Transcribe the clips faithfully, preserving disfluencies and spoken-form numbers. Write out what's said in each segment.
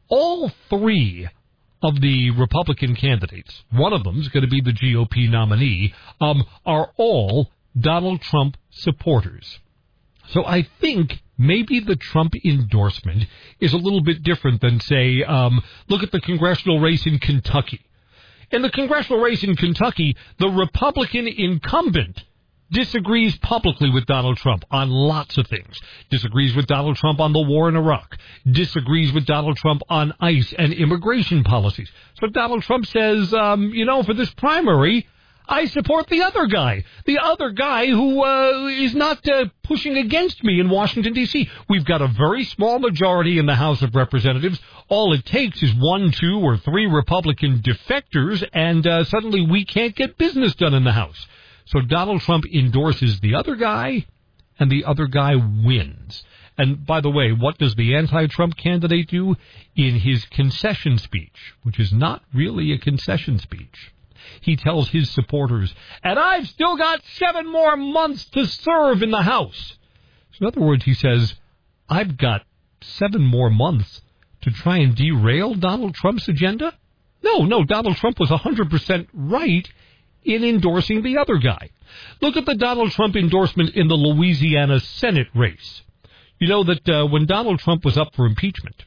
all three of the Republican candidates, one of them is going to be the G O P nominee, um, are all Donald Trump supporters. So I think maybe the Trump endorsement is a little bit different than, say, um, look at the congressional race in Kentucky. In the congressional race in Kentucky, the Republican incumbent disagrees publicly with Donald Trump on lots of things. Disagrees with Donald Trump on the war in Iraq. Disagrees with Donald Trump on ICE and immigration policies. So Donald Trump says, um, you know, for this primary, I support the other guy. The other guy who uh, is not uh, pushing against me in Washington, D C We've got a very small majority in the House of Representatives. All it takes is one, two, or three Republican defectors, and uh, suddenly we can't get business done in the House. So Donald Trump endorses the other guy, and the other guy wins. And by the way, what does the anti-Trump candidate do? In his concession speech, which is not really a concession speech, he tells his supporters, and I've still got seven more months to serve in the House. So in other words, he says, I've got seven more months to try and derail Donald Trump's agenda? No, no, Donald Trump was one hundred percent right in endorsing the other guy. Look at the Donald Trump endorsement in the Louisiana Senate race. You know that uh, when Donald Trump was up for impeachment,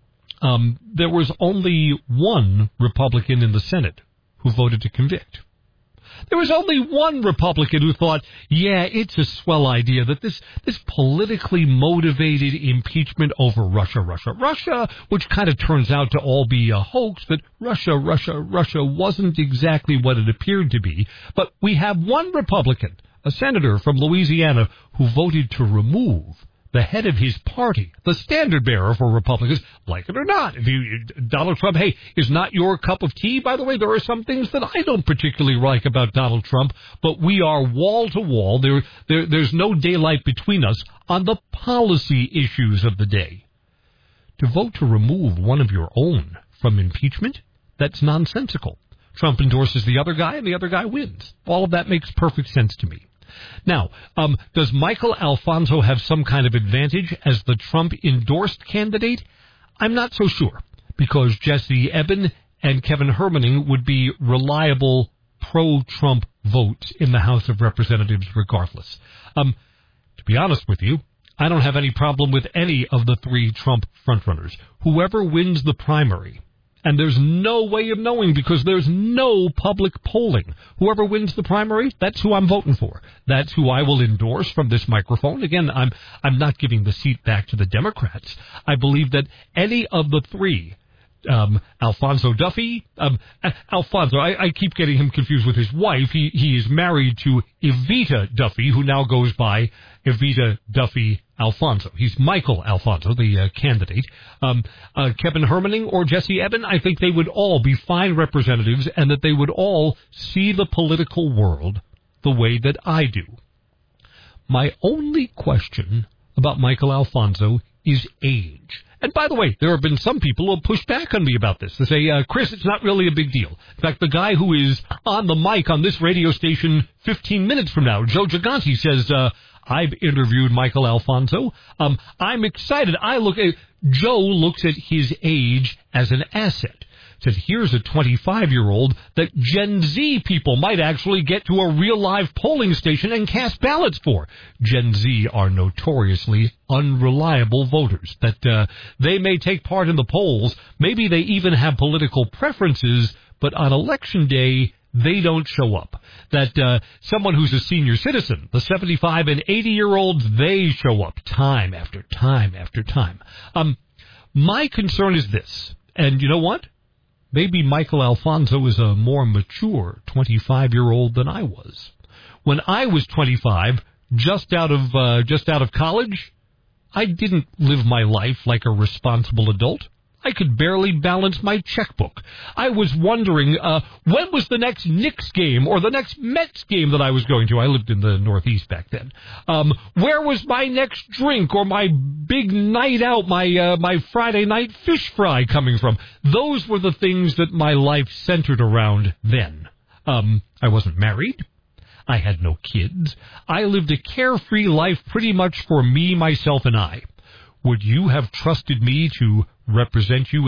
um, there was only one Republican in the Senate who voted to convict. There was only one Republican who thought, yeah, it's a swell idea that this, this politically motivated impeachment over Russia, Russia, Russia, which kind of turns out to all be a hoax, that Russia, Russia, Russia wasn't exactly what it appeared to be. But we have one Republican, a senator from Louisiana, who voted to remove the head of his party, the standard bearer for Republicans, like it or not. If you, Donald Trump, hey, is not your cup of tea. By the way, there are some things that I don't particularly like about Donald Trump, but we are wall to wall. There, there, there's no daylight between us on the policy issues of the day. To vote to remove one of your own from impeachment, that's nonsensical. Trump endorses the other guy, and the other guy wins. All of that makes perfect sense to me. Now, um, does Michael Alfonso have some kind of advantage as the Trump-endorsed candidate? I'm not so sure, because Jesse Eben and Kevin Hermaning would be reliable pro-Trump votes in the House of Representatives regardless. Um, to be honest with you, I don't have any problem with any of the three Trump frontrunners. Whoever wins the primary, and there's no way of knowing because there's no public polling. Whoever wins the primary, that's who I'm voting for. That's who I will endorse from this microphone. Again, I'm I'm not giving the seat back to the Democrats. I believe that any of the three, um, Alfonso Duffy, um, Alfonso, I, I keep getting him confused with his wife. He he is married to Evita Duffy, who now goes by Evita Duffy Alfonso. He's Michael Alfonso, the uh, candidate. Um, uh, Kevin Hermaning or Jesse Eben, I think they would all be fine representatives and that they would all see the political world the way that I do. My only question about Michael Alfonso is age. And by the way, there have been some people who have pushed back on me about this. They say, uh, Chris, it's not really a big deal. In fact, the guy who is on the mic on this radio station fifteen minutes from now, Joe Gigante, says, uh, I've interviewed Michael Alfonso. Um, I'm excited. I look at Joe looks at his age as an asset. Said, here's a twenty-five-year-old that Gen Z people might actually get to a real-live polling station and cast ballots for. Gen Z are notoriously unreliable voters. That uh, they may take part in the polls. Maybe they even have political preferences, but on election day, they don't show up. That uh, someone who's a senior citizen, the seventy-five and eighty-year-olds, they show up time after time after time. Um, my concern is this, and you know what? Maybe Michael Alfonso is a more mature twenty-five-year-old than I was. When I was twenty-five, just out of uh, just out of college, I didn't live my life like a responsible adult. I could barely balance my checkbook. I was wondering, uh, when was the next Knicks game or the next Mets game that I was going to? I lived in the Northeast back then. Um, where was my next drink or my big night out, my, uh, my Friday night fish fry coming from? Those were the things that my life centered around then. Um, I wasn't married. I had no kids. I lived a carefree life pretty much for me, myself, and I. Would you have trusted me to represent you